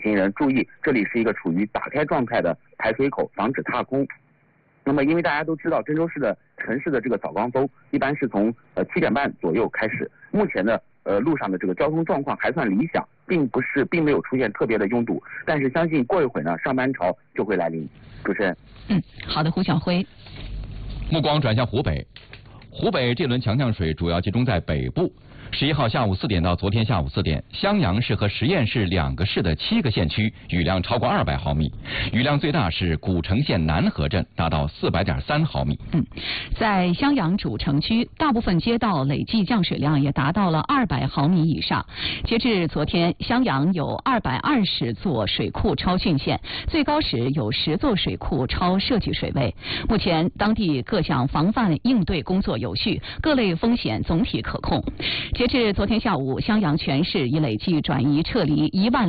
行人注意，这里是一个处于打开状态的排水口，防止踏空。那么因为大家都知道郑州市的城市的这个早高峰一般是从7点半左右开始，目前的路上的这个交通状况还算理想，并没有出现特别的拥堵，但是相信过一会儿呢上班潮就会来临。主持人。 好的，胡晓辉。 目光转向湖北，湖北这轮强降水主要集中在北部。11号下午4点到昨天下午4点，襄阳市和十堰市2个市的7个县区雨量超过200毫米，雨量最大是古城县南河镇，达到400.3毫米。 在襄阳主城区，大部分街道累计降水量也达到了200毫米以上。截至昨天，襄阳有220座水库超汛线，最高时有10座水库超设计水位。目前，当地各项防范应对工作有序，各类风险总体可控。截至昨天下午，襄阳全市已累计转移撤离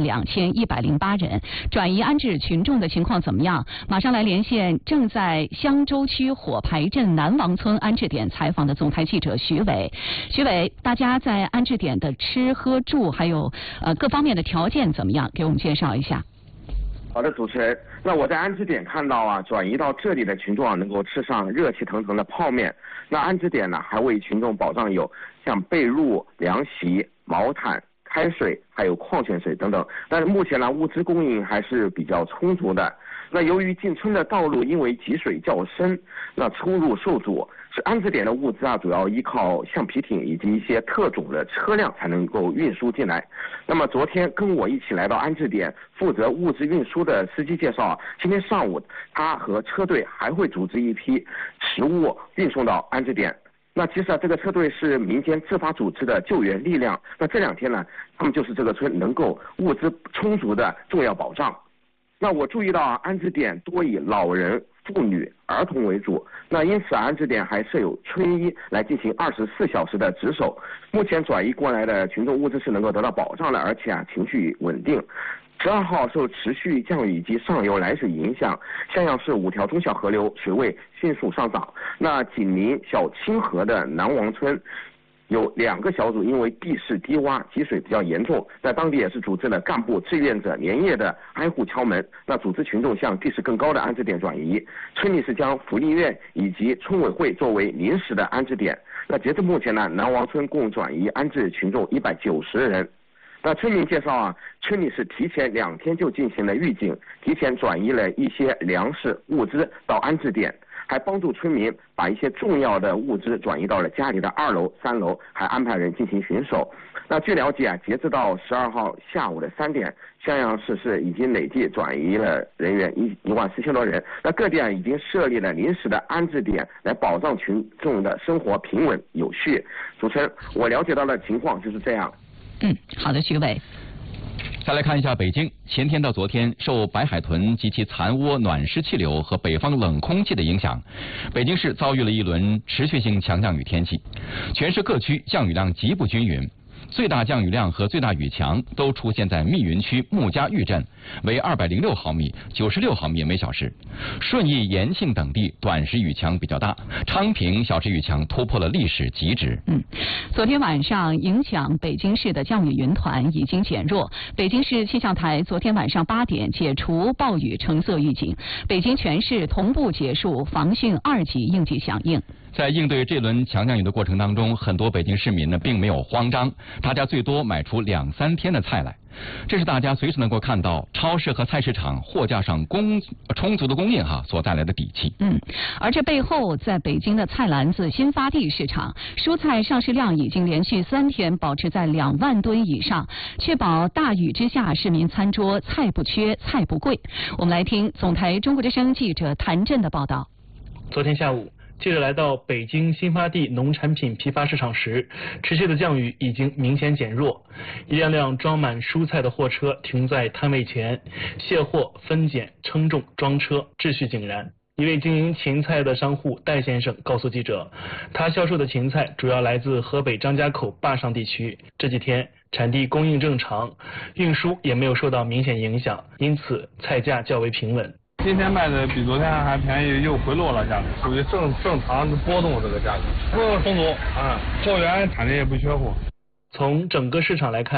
12108人，转移安置群众的情况怎么样？马上来连线正在襄州区火牌镇南王村安置点采访的总台记者徐伟。徐伟，大家在安置点的吃喝住还有各方面的条件怎么样？给我们介绍一下。 好的，主持人，那我在安置点看到转移到这里的群众能够吃上热气腾腾的泡面。那安置点呢，还为群众保障有像被褥、凉席、毛毯、开水，还有矿泉水等等。但是目前呢，物资供应还是比较充足的。那由于进村的道路因为积水较深，那出入受阻，是安置点的物资主要依靠橡皮艇以及一些特种的车辆才能够运输进来。那么昨天跟我一起来到安置点负责物资运输的司机介绍，今天上午他和车队还会组织一批食物运送到安置点。那其实这个车队是民间自发组织的救援力量。那这2天呢，他们就是这个村能够物资充足的重要保障。那我注意到安置点多以老人、妇女、儿童为主，那因此安置点还设有村医来进行24小时的值守。目前转移过来的群众物资是能够得到保障的，而且情绪稳定。12号受持续降雨以及上游来水影响，襄阳市5条中小河流水位迅速上涨。那紧邻小清河的南王村有2个小组因为地势低洼积水比较严重，在当地也是组织了干部志愿者连夜的挨户敲门，那组织群众向地势更高的安置点转移。村里是将福利院以及村委会作为临时的安置点。那截至目前呢，南王村共转移安置群众190人。那村民介绍村里是提前2天就进行了预警，提前转移了一些粮食物资到安置点，还帮助村民把一些重要的物资转移到了家里的2楼、3楼，还安排人进行巡守。那据了解截至到12号下午的3点，襄阳市是已经累计转移了人员14000多人。那各地已经设立了临时的安置点，来保障群众的生活平稳有序。主持人，我了解到的情况就是这样。 好的，徐伟。 再来看一下北京，前天到昨天，受白海豚及其残窝暖湿气流和北方冷空气的影响，北京市遭遇了一轮持续性强降雨天气，全市各区降雨量极不均匀。最大降雨量和最大雨强都出现在密云区穆家峪镇，为206毫米、96毫米每小时。顺义、延庆等地短时雨强比较大，昌平小时雨强突破了历史极值。 昨天晚上影响北京市的降雨云团已经减弱，北京市气象台昨天晚上8点解除暴雨橙色预警，北京全市同步结束防汛2级应急响应。 在应对这轮强降雨的过程当中，很多北京市民呢并没有慌张，大家最多买出2-3天的菜来。这是大家随时能够看到超市和菜市场货架上充足的供应所带来的底气。 而这背后，在北京的菜篮子新发地市场，蔬菜上市量已经连续3天保持在2万吨以上，确保大雨之下市民餐桌菜不缺、菜不贵。我们来听总台中国之声记者谭震的报道。 昨天下午，记者来到北京新发地农产品批发市场时，持续的降雨已经明显减弱。一辆辆装满蔬菜的货车停在摊位前，卸货、分拣、称重、装车，秩序井然。一位经营芹菜的商户戴先生告诉记者，他销售的芹菜主要来自河北张家口坝上地区，这几天产地供应正常，运输也没有受到明显影响，因此菜价较为平稳。 今天卖的比昨天还便宜，又回落了价格，属于正常的波动，这个价格供应充足货源产地也不缺货。 从整个市场来看，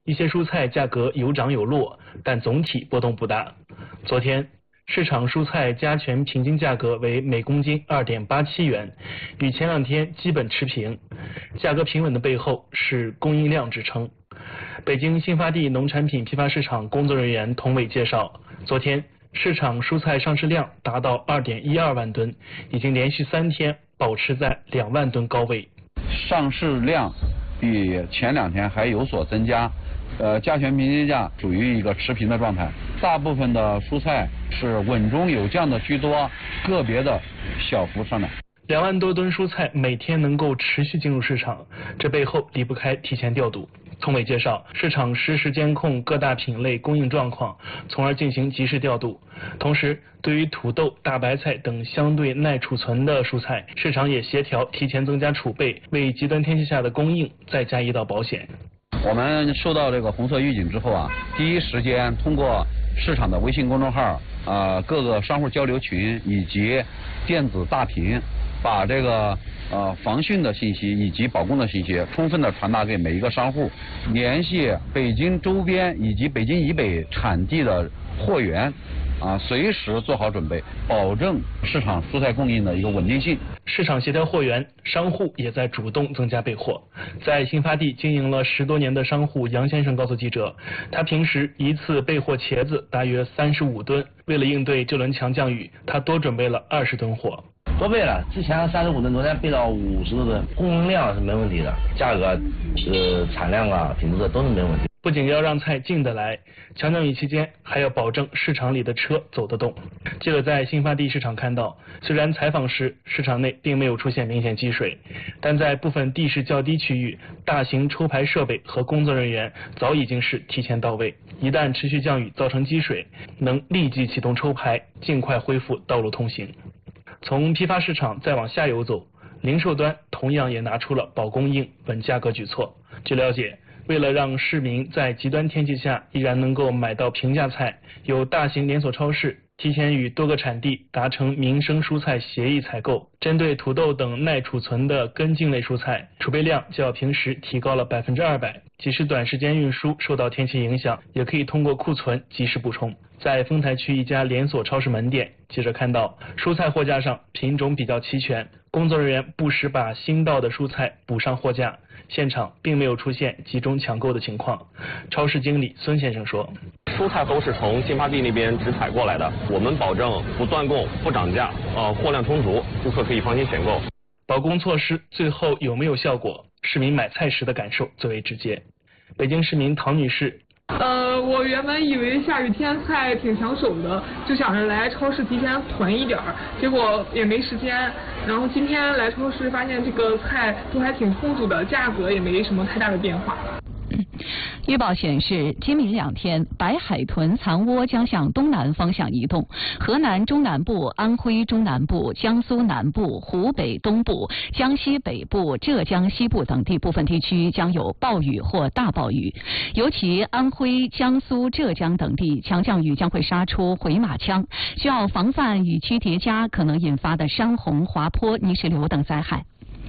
一些蔬菜价格有涨有落，但总体波动不大。昨天市场蔬菜加权平均价格为每公斤2.87元，与前两天基本持平。价格平稳的背后是供应量支撑。北京新发地农产品批发市场工作人员童伟介绍，昨天市场蔬菜上市量达到2.12万吨，已经连续3天保持在2万吨高位。 上市量比前2天还有所增加，加权平均价处于一个持平的状态。大部分的蔬菜是稳中有降的居多，个别的小幅上涨。 2万多吨蔬菜每天能够持续进入市场，这背后离不开提前调度。童伟介绍，市场实时监控各大品类供应状况，从而进行及时调度。同时，对于土豆、大白菜等相对耐储存的蔬菜，市场也协调提前增加储备，为极端天气下的供应再加一道保险。 我们收到这个红色预警之后啊，第一时间通过市场的微信公众号、各个商户交流群以及电子大屏，把这个防汛的信息以及保供的信息充分的传达给每一个商户，联系北京周边以及北京以北产地的货源，随时做好准备，保证市场蔬菜供应的一个稳定性。 市场协调货源，商户也在主动增加备货。在新发地经营了10多年的商户杨先生告诉记者，他平时一次备货茄子大约35吨，为了应对这轮强降雨，他多准备了20吨货。 多备了，之前35吨，昨天备到50多吨，供应量是没问题的，价格、产量啊、品质都是没问题。 不仅要让菜进得来，强降雨期间还要保证市场里的车走得动。记者在新发地市场看到，虽然采访时市场内并没有出现明显积水，但在部分地势较低区域，大型抽排设备和工作人员早已经是提前到位。一旦持续降雨造成积水，能立即启动抽排，尽快恢复道路通行。从批发市场再往下游走，零售端同样也拿出了保供应、稳价格举措。据了解，为了让市民在极端天气下依然能够买到平价菜，有大型连锁超市提前与多个产地达成民生蔬菜协议采购，针对土豆等耐储存的根茎类蔬菜，储备量较平时提高了200%。即使短时间运输受到天气影响，也可以通过库存及时补充。在丰台区一家连锁超市门店，记者看到蔬菜货架上品种比较齐全，工作人员不时把新到的蔬菜补上货架，现场并没有出现集中抢购的情况。超市经理孙先生说， 蔬菜都是从新发地那边直采过来的，我们保证不断供、不涨价，货量充足，顾客可以放心选购。 保供措施最后有没有效果？市民买菜时的感受最为直接。北京市民唐女士， 我原本以为下雨天菜挺抢手的，就想着来超市提前囤一点儿，结果也没时间。然后今天来超市发现这个菜都还挺充足的，价格也没什么太大的变化。 预报显示，今明2天，白海豚残涡将向东南方向移动，河南中南部、安徽中南部、江苏南部、湖北东部、江西北部、浙江西部等地部分地区将有暴雨或大暴雨，尤其安徽、江苏、浙江等地强降雨将会杀出回马枪，需要防范雨区叠加可能引发的山洪、滑坡、泥石流等灾害。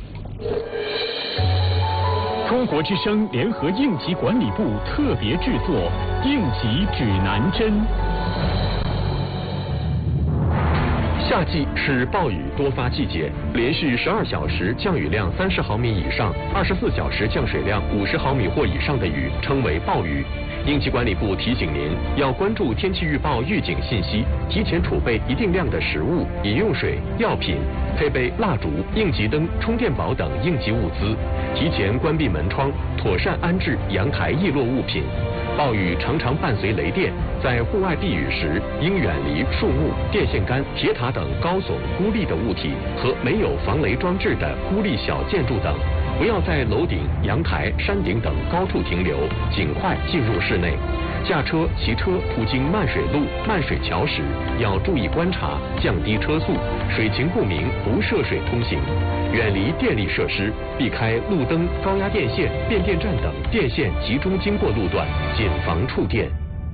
中国之声联合应急管理部特别制作应急指南针。 夏季是暴雨多发季节，连续12小时降雨量30毫米以上，24小时降水量50毫米或以上的雨称为暴雨。应急管理部提醒您，要关注天气预报预警信息，提前储备一定量的食物、饮用水、药品，配备蜡烛、应急灯、充电宝等应急物资，提前关闭门窗，妥善安置阳台易落物品。暴雨常常伴随雷电，在户外避雨时，应远离树木、电线杆、铁塔等高耸孤立的物体和没有防雷装置的孤立小建筑等。不要在楼顶、阳台、山顶等高处停留，尽快进入室内。驾车、骑车途经漫水路、漫水桥时，要注意观察，降低车速，水情不明不涉水通行，远离电力设施，避开路灯、高压电线、变电站等电线集中经过路段，谨防触电。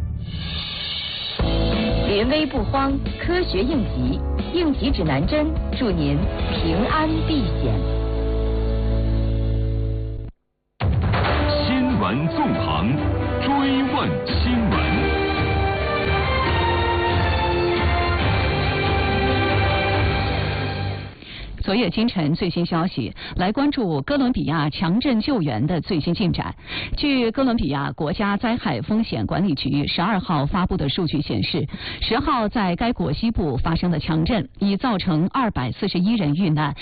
临危不慌，科学应急，应急指南针，祝您平安避险。 新闻纵横， 问新闻。 昨夜今晨最新消息，来关注哥伦比亚强震救援的最新进展。据哥伦比亚国家灾害风险管理局12号发布的数据显示，10号在该国西部发生的强震已造成241人遇难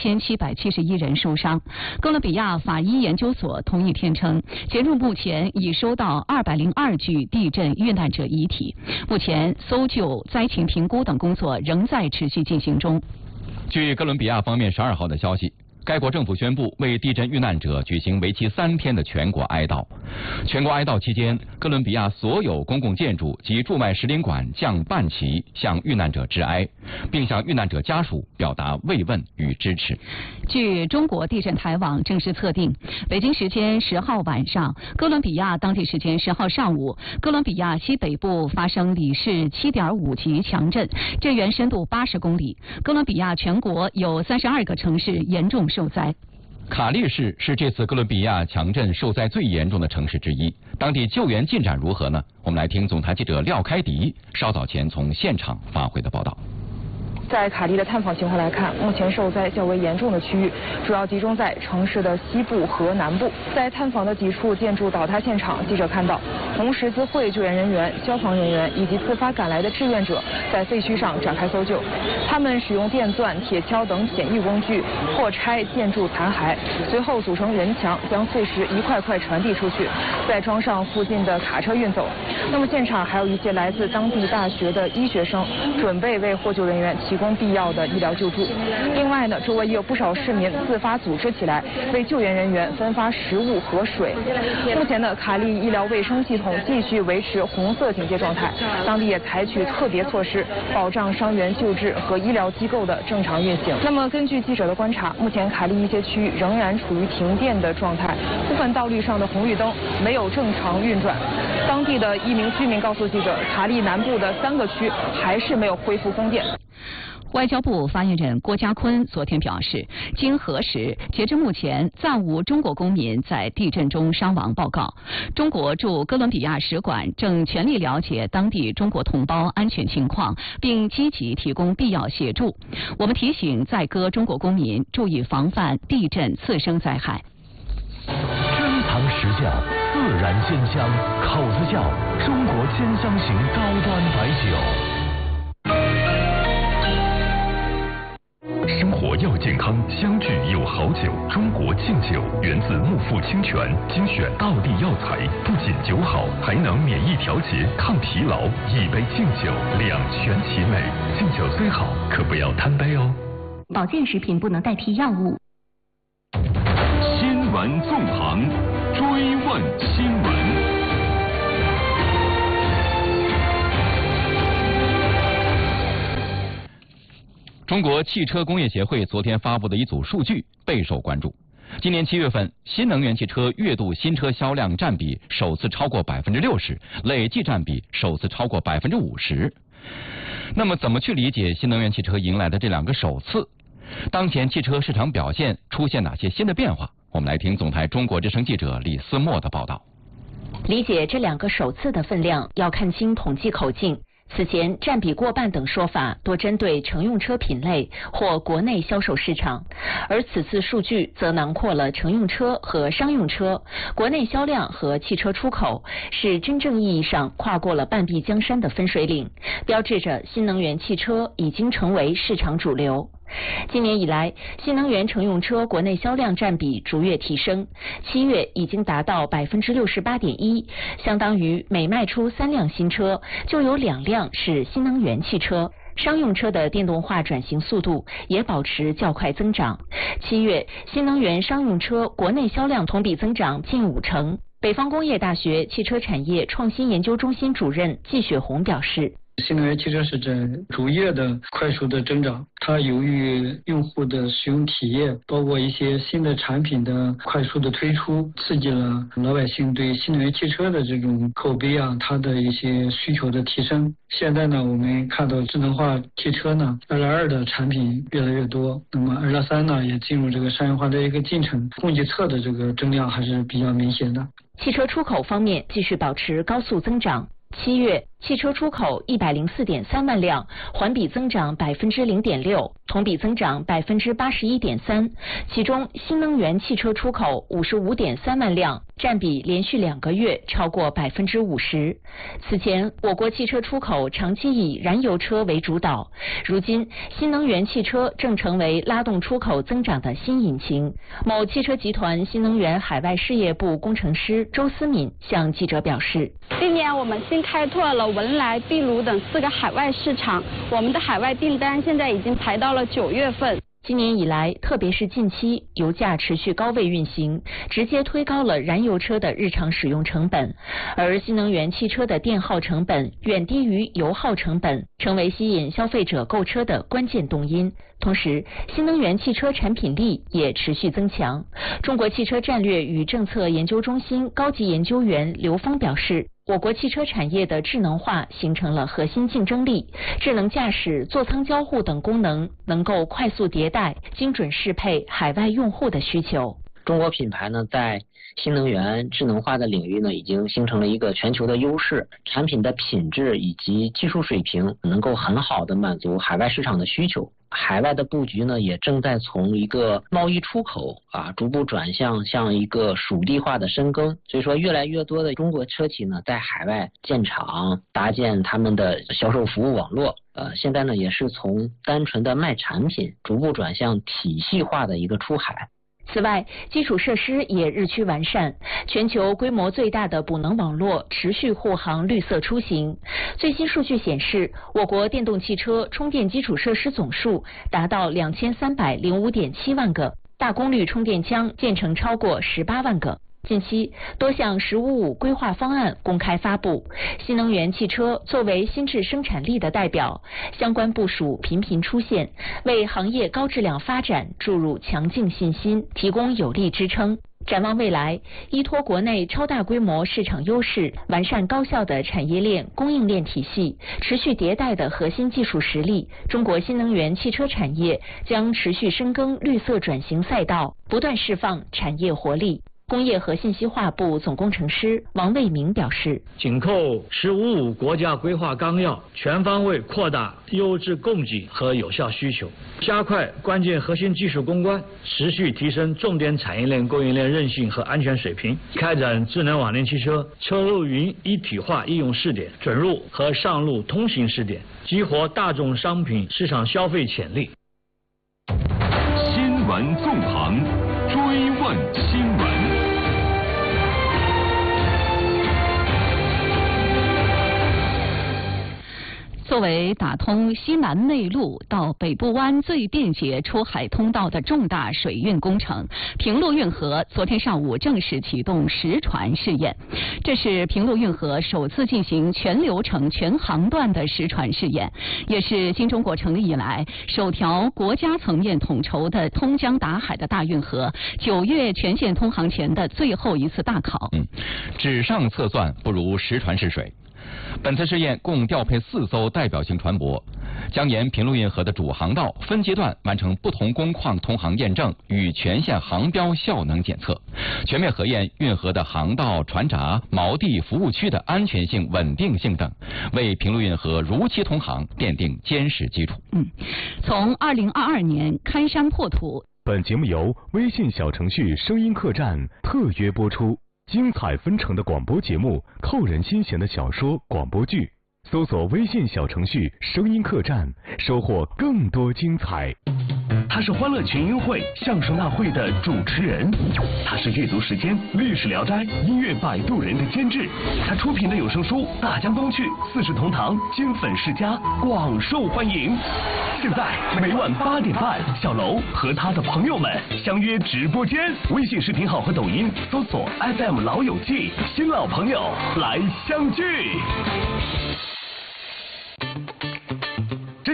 ，3771人受伤。哥伦比亚法医研究所同一天称，截至目前已收到202具地震遇难者遗体，目前搜救、灾情评估等工作仍在持续进行中。 据哥伦比亚方面12号的消息，该国政府宣布为地震遇难者举行为期3天的全国哀悼。全国哀悼期间，哥伦比亚所有公共建筑及驻外使领馆降半旗，向遇难者致哀，并向遇难者家属表达慰问与支持。 据中国地震台网正式测定，北京时间10号晚上，哥伦比亚当地时间10号上午，哥伦比亚西北部发生里氏7.5级强震，震源深度80公里。哥伦比亚全国有32个城市严重受灾。 卡利市是这次哥伦比亚强震受灾最严重的城市之一，当地救援进展如何呢？我们来听总台记者廖开迪稍早前从现场发回的报道。 在卡利的探访情况来看，目前受灾较为严重的区域主要集中在城市的西部和南部。在探访的几处建筑倒塌现场，记者看到红十字会救援人员、消防人员以及自发赶来的志愿者在废墟上展开搜救。他们使用电钻、铁锹等简易工具破拆建筑残骸，随后组成人墙，将碎石一块块传递出去，再装上附近的卡车运走。那么现场还有一些来自当地大学的医学生，准备为获救人员提供必要的医疗救助。另外呢，周围也有不少市民自发组织起来，为救援人员分发食物和水。目前呢，卡利医疗卫生系统继续维持红色警戒状态，当地也采取特别措施，保障伤员救治和医疗机构的正常运行。那么根据记者的观察，目前卡利一些区域仍然处于停电的状态，部分道路上的红绿灯没有正常运转。当地的一名居民告诉记者，卡利南部的3个区还是没有恢复供电。 外交部发言人郭家坤昨天表示，经核实，截至目前暂无中国公民在地震中伤亡报告。中国驻哥伦比亚使馆正全力了解当地中国同胞安全情况，并积极提供必要协助。我们提醒在哥中国公民注意防范地震次生灾害。 珍藏实窖，自然鲜香，口子窖，中国鲜香型高端白酒。生活要健康，相聚有好酒。中国敬酒源自木富清泉，精选道地药材，不仅酒好，还能免疫调节、抗疲劳。一杯敬酒，两全其美。敬酒虽好，可不要贪杯哦。 保健食品不能代替药物。 新闻纵横，追问新闻。 中国汽车工业协会昨天发布的一组数据备受关注。今年7月份，新能源汽车月度新车销量占比首次超过60%，累计占比首次超过50%。那么，怎么去理解新能源汽车迎来的这2个首次？当前汽车市场表现出现哪些新的变化？我们来听总台中国之声记者李思墨的报道。 理解这2个首次的分量，要看清统计口径。此前占比过半等说法多针对乘用车品类或国内销售市场，而此次数据则囊括了乘用车和商用车、国内销量和汽车出口，是真正意义上跨过了半壁江山的分水岭，标志着新能源汽车已经成为市场主流。今年以来，新能源乘用车国内销量占比逐月提升，7月已经达到68.1%，相当于每卖出3辆新车，就有2辆是新能源汽车。商用车的电动化转型速度也保持较快增长，7月新能源商用车国内销量同比增长近50%。北方工业大学汽车产业创新研究中心主任季雪红表示， 新能源汽车是在逐月的快速的增长，它由于用户的使用体验，包括一些新的产品的快速的推出，刺激了老百姓对新能源汽车的这种口碑啊，它的一些需求的提升。现在呢，我们看到智能化汽车呢，2.2的产品越来越多，那么2.3呢也进入这个商业化的一个进程，供给侧的这个增量还是比较明显的。 汽车出口方面继续保持高速增长。7月，汽车出口104.3万辆，环比增长0.6%，同比增长81.3%。其中，新能源汽车出口55.3万辆，占比连续2个月超过50%。此前，我国汽车出口长期以燃油车为主导，如今新能源汽车正成为拉动出口增长的新引擎。某汽车集团新能源海外事业部工程师周思敏向记者表示， 今年我们新开拓了文莱、秘鲁等4个海外市场，我们的海外订单现在已经排到了9月份。 今年以来，特别是近期，油价持续高位运行，直接推高了燃油车的日常使用成本，而新能源汽车的电耗成本远低于油耗成本，成为吸引消费者购车的关键动因。同时，新能源汽车产品力也持续增强。中国汽车战略与政策研究中心高级研究员刘峰表示，我国汽车产业的智能化形成了核心竞争力，智能驾驶、座舱交互等功能能够快速迭代，精准适配海外用户的需求。 中国品牌呢，在新能源智能化的领域呢，已经形成了一个全球的优势，产品的品质以及技术水平能够很好的满足海外市场的需求。海外的布局呢，也正在从一个贸易出口逐步转向一个属地化的深耕。所以说，越来越多的中国车企呢，在海外建厂，搭建他们的销售服务网络。现在呢，也是从单纯的卖产品，逐步转向体系化的一个出海。 此外，基础设施也日趋完善，全球规模最大的补能网络持续护航绿色出行。最新数据显示，我国电动汽车充电基础设施总数达到2305.7万个，大功率充电枪建成超过18万个。近期，多项“15+5”规划方案公开发布，新能源汽车作为新质生产力的代表，相关部署频频出现，为行业高质量发展注入强劲信心，提供有力支撑。展望未来，依托国内超大规模市场优势，完善高效的产业链供应链体系，持续迭代的核心技术实力，中国新能源汽车产业将持续深耕绿色转型赛道，不断释放产业活力。工业和信息化部总工程师王卫明表示， 紧扣“15+5”国家规划纲要，全方位扩大优质供给和有效需求，加快关键核心技术攻关，持续提升重点产业链供应链韧性和安全水平，开展智能网联汽车、车路云一体化应用试点、准入和上路通行试点，激活大众商品市场消费潜力。 新闻纵横，追问新闻。 作为打通西南内陆到北部湾最便捷出海通道的重大水运工程，平陆运河昨天上午正式启动实船试验。这是平陆运河首次进行全流程、全航段的实船试验，也是新中国成立以来首条国家层面统筹的通江达海的大运河，9月全线通航前的最后一次大考。 纸上测算不如实船试水。本次试验共调配4艘代表性船舶，将沿平陆运河的主航道分阶段完成不同工况通航验证与全线航标效能检测，全面核验运河的航道、船闸、锚地、服务区的安全性、稳定性等，为平陆运河如期通航奠定坚实基础。 从2022年开山破土。 本节目由微信小程序声音客栈特约播出。精彩纷呈的广播节目，扣人心弦的小说、广播剧，搜索微信小程序声音客栈，收获更多精彩。 他是欢乐群英会、相声大会的主持人，他是阅读时间、历史聊斋、音乐摆渡人的监制，他出品的有声书《大江东去》《四世同堂》金粉世家广受欢迎。现在每晚8点半，小楼和他的朋友们相约直播间，微信视频号和抖音搜索 FM 老友记，新老朋友来相聚。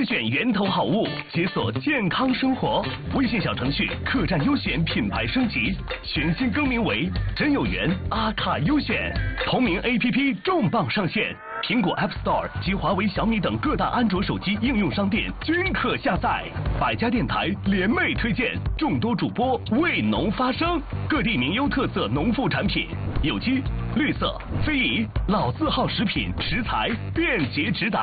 筛选源头好物，解锁健康生活。微信小程序客栈优选品牌升级，全新更名为真有缘阿卡优选。同名 APP 重磅上线，苹果 App Store 及华为、小米等各大安卓手机应用商店均可下载。百家电台联袂推荐，众多主播为农发声，各地名优特色农副产品，有机、绿色、非遗、老字号食品食材便捷直达。